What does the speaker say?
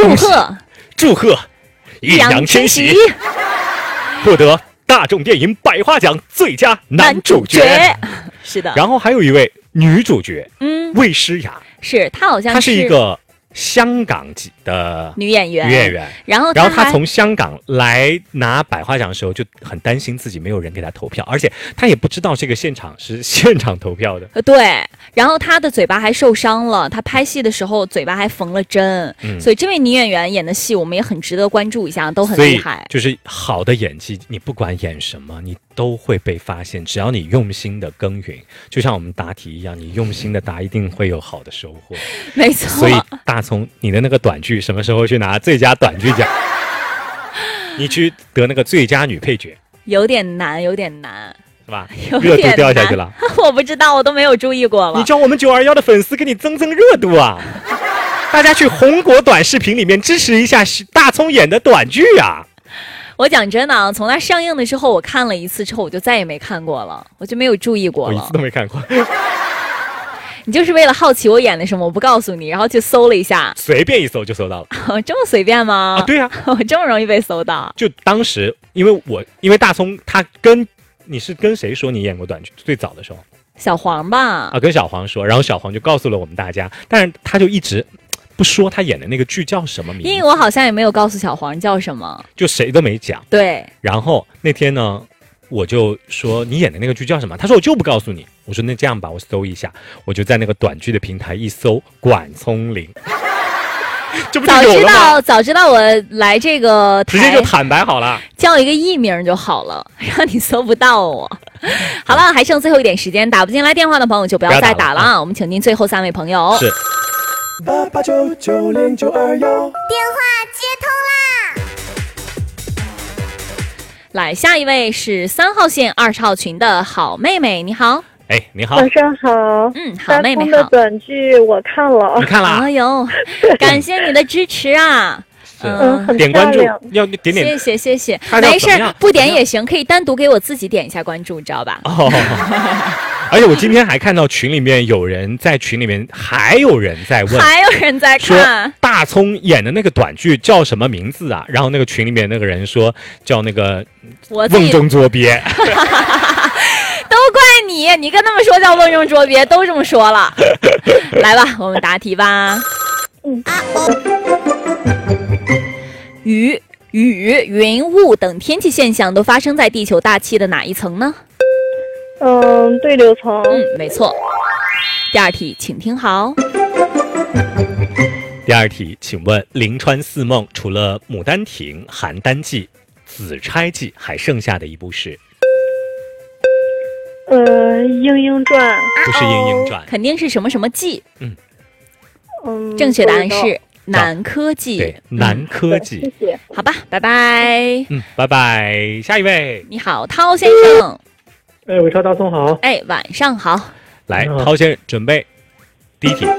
祝贺易烊千玺获得大众电影百花奖最佳男主角。 是的。 然后还有一位女主角，魏诗雅， 是她好像她是一个香港籍的女演员，然后她从香港来拿百花奖的时候就很担心自己没有人给她投票，而且她也不知道这个现场是现场投票的。 对，然后她的嘴巴还受伤了，她拍戏的时候嘴巴还缝了针，所以这位女演员演的戏我们也很值得关注一下，都很厉害。 就是好的演技，你不管演什么，你都会被发现，只要你用心的耕耘，就像我们答题一样，你用心的答，一定会有好的收获。 没错。 所以大葱，你的那个短剧什么时候去拿最佳短剧奖？你去得那个最佳女配角， 有点难， 是吧？热度掉下去了。 我不知道，我都没有注意过了。 你叫我们921的粉丝给你增热度啊！大家去红果短视频里面支持一下大葱演的短剧啊！ 我讲真的啊，从它上映的时候我看了一次之后，我就再也没看过了，我就没有注意过了。 我一次都没看过。 你就是为了好奇我演的什么，我不告诉你，然后去搜了一下， 随便一搜就搜到了。 这么随便吗？ 对啊， 我这么容易被搜到？ 就当时因为大葱他你是跟谁说你演过短剧？最早的时候， 小黄吧？ 跟小黄说，然后小黄就告诉了我们大家，但是他就一直不说他演的那个剧叫什么名字， 因为我好像也没有告诉小黄叫什么， 就谁都没讲。 对。 然后那天呢，我就说你演的那个剧叫什么？他说我就不告诉你。我说那这样吧，我搜一下，我就在那个短剧的平台一搜，管聪玲。这不就有了吗？ 早知道我来这个台直接就坦白好了， 叫一个艺名就好了，让你搜不到我。好了，还剩最后一点时间，打不进来电话的朋友就不要再打了啊！我们请进最后3位朋友。 是 88990921， 电话接通啦！ 来，下一位是3号线20号群的好妹妹，你好。 你好， 晚上好。 好妹妹好。 大葱的短剧我看了， 你看了？ 哎呦，感谢你的支持啊！ 点关注，要点。 谢谢。没事，不点也行，可以单独给我自己点一下关注，知道吧？ 而且我今天还看到群里面有人在群里面，还有人在问， 还有人在看大葱演的那个短剧叫什么名字啊？然后那个群里面那个人说叫那个瓮中捉鳖。 都怪你跟他们说叫瓮中捉鳖，都这么说了。来吧，我们答题吧。雨、云、雾等天气现象都发生在地球大气的哪一层呢？ 对流层。 没错。第二题，请听好。 第二题，请问临川四梦除了《牡丹亭》《邯郸记》《紫钗记》，还剩下的一部是？ 莺莺传。 不是莺莺传， 肯定是什么什么记。正确答案是南柯记。 对，南柯记。 谢谢。 好吧，拜拜。 拜拜。下一位。 你好，涛先生。 伟超大葱好。 晚上好。 来，涛先生准备第一题。